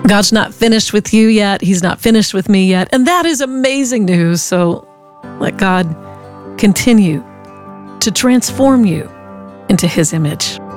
God's not finished with you yet. He's not finished with me yet. And that is amazing news. So let God continue to transform you into His image.